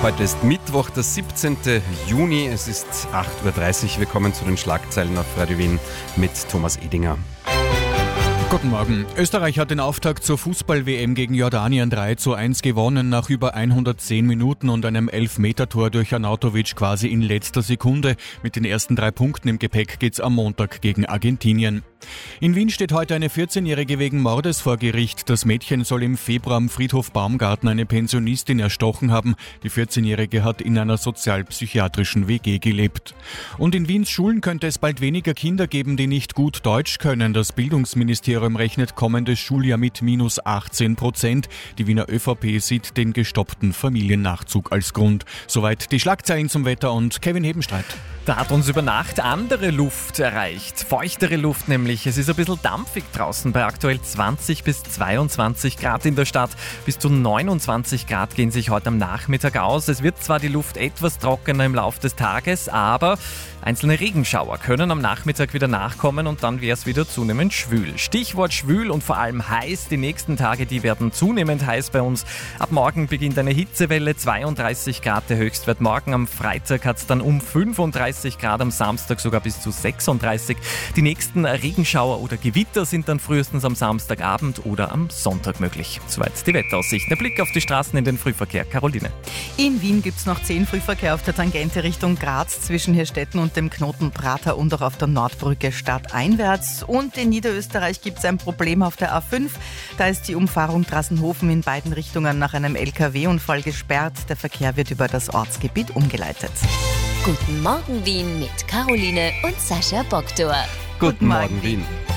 Heute ist Mittwoch, der 17. Juni. Es ist 8.30 Uhr. Willkommen zu den Schlagzeilen auf Radio Wien mit Thomas Edinger. Guten Morgen. Österreich hat den Auftakt zur Fußball-WM gegen Jordanien 3:1 gewonnen, nach über 110 Minuten und einem Elfmetertor durch Arnautovic quasi in letzter Sekunde. Mit den ersten 3 Punkten im Gepäck geht's am Montag gegen Argentinien. In Wien steht heute eine 14-Jährige wegen Mordes vor Gericht. Das Mädchen soll im Februar am Friedhof Baumgarten eine Pensionistin erstochen haben. Die 14-Jährige hat in einer sozialpsychiatrischen WG gelebt. Und in Wiens Schulen könnte es bald weniger Kinder geben, die nicht gut Deutsch können. Das Bildungsministerium rechnet kommendes Schuljahr mit minus 18%. Die Wiener ÖVP sieht den gestoppten Familiennachzug als Grund. Soweit die Schlagzeilen zum Wetter und Kevin Hebenstreit. Da hat uns über Nacht andere Luft erreicht, feuchtere Luft nämlich. Es ist ein bisschen dampfig draußen bei aktuell 20 bis 22 Grad in der Stadt. Bis zu 29 Grad gehen sich heute am Nachmittag aus. Es wird zwar die Luft etwas trockener im Laufe des Tages, aber einzelne Regenschauer können am Nachmittag wieder nachkommen und dann wäre es wieder zunehmend schwül. Stichwort schwül und vor allem heiß. Die nächsten Tage, die werden zunehmend heiß bei uns. Ab morgen beginnt eine Hitzewelle, 32 Grad der Höchstwert. Morgen am Freitag hat es dann um 35 Grad, am Samstag sogar bis zu 36. Die nächsten Regenschauer oder Gewitter sind dann frühestens am Samstagabend oder am Sonntag möglich. Soweit die Wetteraussicht. Der Blick auf die Straßen in den Frühverkehr. Caroline. In Wien gibt es noch 10 Frühverkehr auf der Tangente Richtung Graz zwischen Hirstetten und dem Knoten Prater und auch auf der Nordbrücke stadteinwärts. Und in Niederösterreich gibt es ein Problem auf der A5. Da ist die Umfahrung Drassenhofen in beiden Richtungen nach einem LKW-Unfall gesperrt. Der Verkehr wird über das Ortsgebiet umgeleitet. Guten Morgen Wien mit Caroline und Sascha Boktor. Guten Morgen, Wien.